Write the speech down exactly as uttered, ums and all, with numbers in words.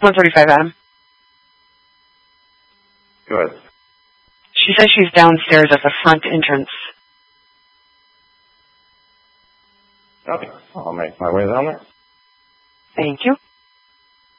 one forty-five, Adam. Good. She says she's downstairs at the front entrance. Okay, I'll make my way down there. Thank you.